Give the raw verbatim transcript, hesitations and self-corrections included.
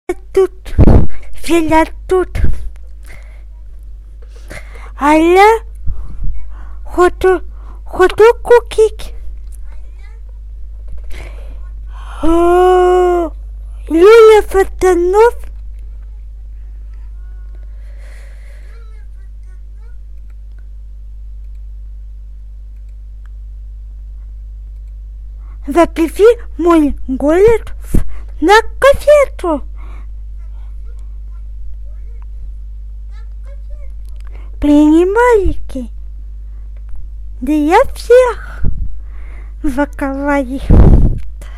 тут, Филя тут. Аля, хочу, хочу кукить. О, Юля Фатанов. Запиши мой голос на кассету. Принимайте для всех заказали.